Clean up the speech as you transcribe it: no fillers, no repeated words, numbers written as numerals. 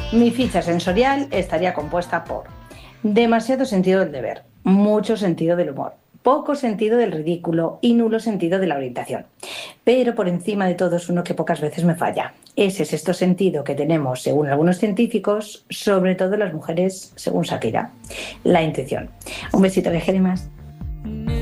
Mi ficha sensorial estaría compuesta por demasiado sentido del deber, mucho sentido del humor, poco sentido del ridículo y nulo sentido de la orientación. Pero por encima de todo es uno que pocas veces me falla. Ese sexto sentido que tenemos, según algunos científicos, sobre todo las mujeres, según Shakira, la intuición. Un besito, que más.